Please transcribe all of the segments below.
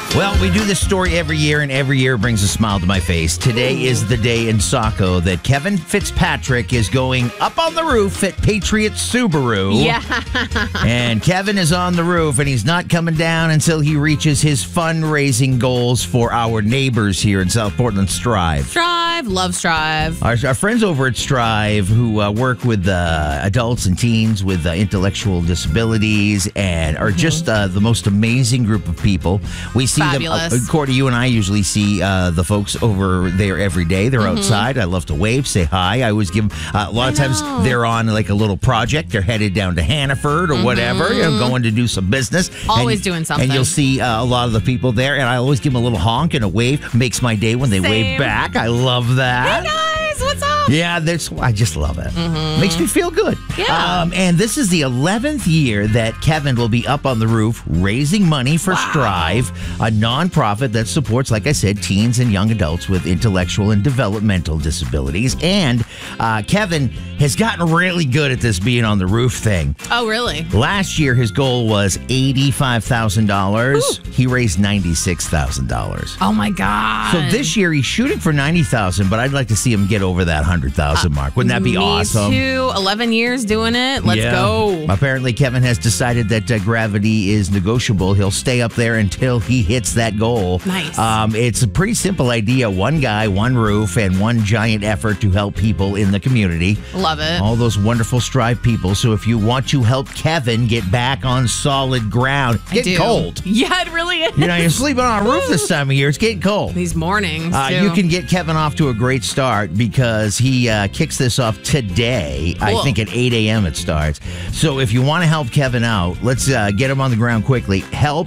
Well, we do this story every year, and every year brings a smile to my face. Today is the day in Saco that Kevin Fitzpatrick is going up on the roof at Patriot Subaru. Yeah. And Kevin is on the roof, and he's not coming down until he reaches his fundraising goals for our neighbors here in South Portland, Strive. Strive, love Strive. Our friends over at Strive who work with adults and teens with intellectual disabilities and are just the most amazing group of people. We see Fabulous. them. Cordy, you and I usually see the folks over there every day. They're outside. I love to wave, say hi. I always give them, a lot of times they're on like a little project. They're headed down to Hannaford or whatever, going to do some business. Always doing something. And you'll see a lot of the people there. And I always give them a little honk and a wave. Makes my day when they wave back. I love that. Hey guys, what's up? Yeah, I just love it. Makes me feel good. Yeah. And this is the 11th year that Kevin will be up on the roof raising money for Strive, a nonprofit that supports, like I said, teens and young adults with intellectual and developmental disabilities. And Kevin has gotten really good at this being on the roof thing. Oh, really? Last year, his goal was $85,000. He raised $96,000. Oh my God. So this year he's shooting for $90,000, but I'd like to see him get over that $100,000 mark. Wouldn't that be awesome? Me too. 11 years doing it. Let's go. Apparently, Kevin has decided that gravity is negotiable. He'll stay up there until he hits that goal. Nice. It's a pretty simple idea. One guy, one roof, and one giant effort to help people in the community. Love it. All those wonderful Strive people. So if you want to help Kevin get back on solid ground, getting cold. Yeah, it really is. You're sleeping on a roof this time of year. It's getting cold. These mornings, too. You can get Kevin off to a great start because he kicks this off today. Cool. I think at 8 a.m. it starts. So if you want to help Kevin out, let's get him on the ground quickly.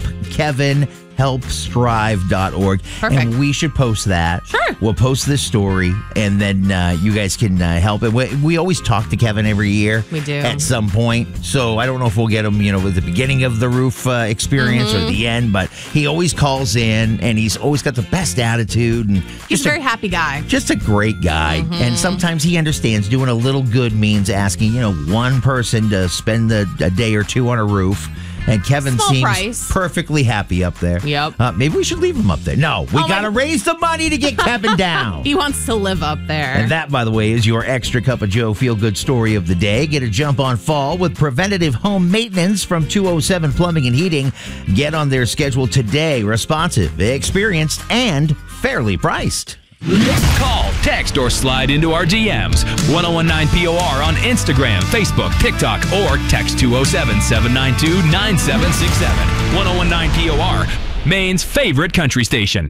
helpstrive.org. Perfect. And we should post that. Sure. We'll post this story, and then you guys can help it. We always talk to Kevin every year. We do. At some point. So I don't know if we'll get him, with the beginning of the roof experience or the end, but he always calls in, and he's always got the best attitude. And He's a very happy guy. Just a great guy. And sometimes he understands doing a little good means asking, one person to spend a day or two on a roof. And Kevin seems perfectly happy up there. Yep. Maybe we should leave him up there. No, we got to raise the money to get Kevin down. He wants to live up there. And that, by the way, is your Extra Cup of Joe feel-good story of the day. Get a jump on fall with preventative home maintenance from 207 Plumbing and Heating. Get on their schedule today. Responsive, experienced, and fairly priced. Call, text, or slide into our DMs. 1019 POR on Instagram, Facebook, TikTok, or text 207-792-9767. 1019 POR, Maine's favorite country station.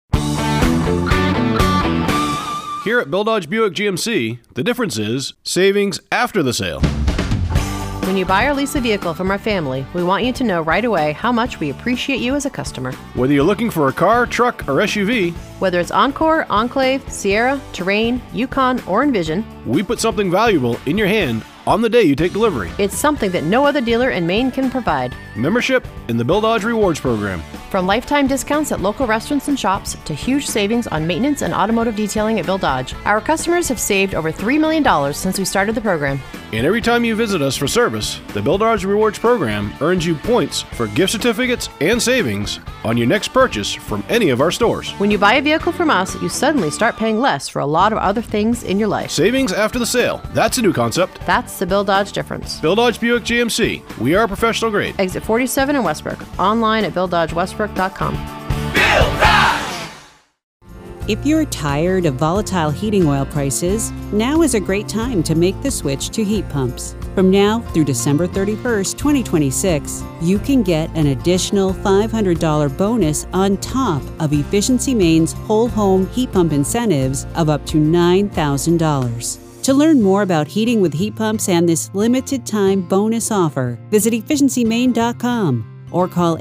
Here at Bill Dodge Buick GMC, the difference is savings after the sale. When you buy or lease a vehicle from our family, we want you to know right away how much we appreciate you as a customer. Whether you're looking for a car, truck, or SUV, whether it's Encore, Enclave, Sierra, Terrain, Yukon, or Envision, we put something valuable in your hand on the day you take delivery. It's something that no other dealer in Maine can provide. Membership in the Bill Dodge Rewards Program. From lifetime discounts at local restaurants and shops to huge savings on maintenance and automotive detailing at Bill Dodge, our customers have saved over $3 million since we started the program. And every time you visit us for service, the Bill Dodge Rewards Program earns you points for gift certificates and savings on your next purchase from any of our stores. When you buy a vehicle from us, you suddenly start paying less for a lot of other things in your life. Savings after the sale. That's a new concept. That's the Bill Dodge difference. Bill Dodge Buick GMC. We are professional grade. Exit 47 in Westbrook. Online at BillDodgeWestbrook.com. Bill Dodge! If you're tired of volatile heating oil prices, now is a great time to make the switch to heat pumps. From now through December 31st, 2026, you can get an additional $500 bonus on top of Efficiency Maine's whole home heat pump incentives of up to $9,000. To learn more about heating with heat pumps and this limited time bonus offer, visit efficiencymaine.com or call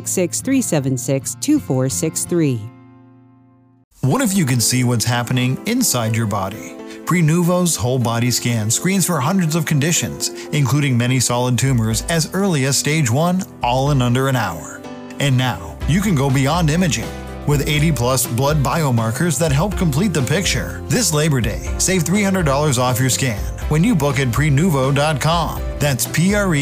866-376-2463. What if you could see what's happening inside your body? Prenuvo's whole body scan screens for hundreds of conditions, including many solid tumors as early as stage 1, all in under an hour. And now, you can go beyond imaging. With 80-plus blood biomarkers that help complete the picture. This Labor Day, save $300 off your scan when you book at Prenuvo.com. That's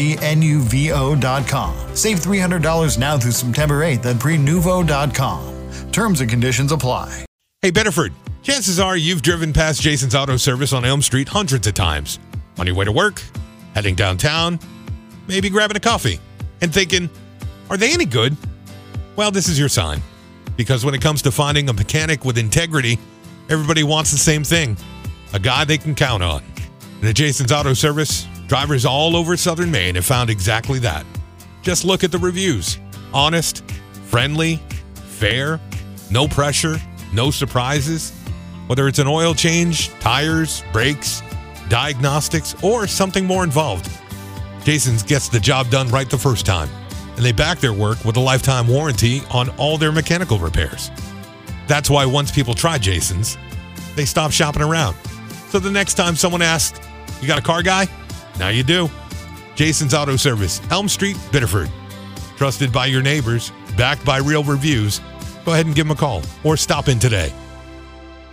Prenuvo.com. Save $300 now through September 8th at Prenuvo.com. Terms and conditions apply. Hey, Biddeford, chances are you've driven past Jason's Auto Service on Elm Street hundreds of times. On your way to work, heading downtown, maybe grabbing a coffee, and thinking, are they any good? Well, this is your sign. Because when it comes to finding a mechanic with integrity, everybody wants the same thing. A guy they can count on. And at Jason's Auto Service, drivers all over Southern Maine have found exactly that. Just look at the reviews. Honest, friendly, fair, no pressure, no surprises. Whether it's an oil change, tires, brakes, diagnostics, or something more involved, Jason's gets the job done right the first time. And they back their work with a lifetime warranty on all their mechanical repairs. That's why once people try Jason's, they stop shopping around. So the next time someone asks, you got a car guy? Now you do. Jason's Auto Service, Elm Street, Biddeford. Trusted by your neighbors, backed by real reviews. Go ahead and give them a call or stop in today.